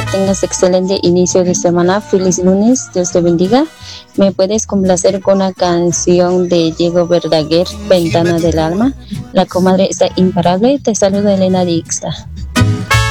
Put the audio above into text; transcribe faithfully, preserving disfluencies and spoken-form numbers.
tengas excelente inicio de semana. Feliz lunes, Dios te bendiga. ¿Me puedes complacer con una canción de Diego Verdaguer, Ventana del Alma? La comadre está imparable. Te saluda Elena Dixta.